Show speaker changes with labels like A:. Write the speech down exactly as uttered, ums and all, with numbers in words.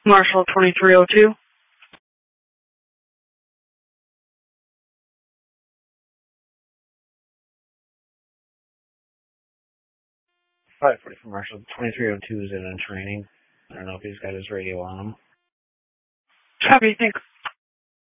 A: Marshall twenty-three oh two.
B: five forty for Marshall. twenty-three oh two is in on training. I don't know if he's got his radio on him.
A: Copy, thanks.